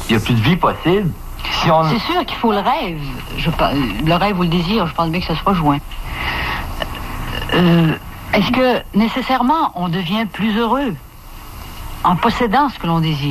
il n'y a plus de vie possible. Si on... C'est sûr qu'il faut le rêve. Le rêve ou le désir, je pense bien que ça se rejoint. Est-ce que nécessairement on devient plus heureux en possédant ce que l'on désire?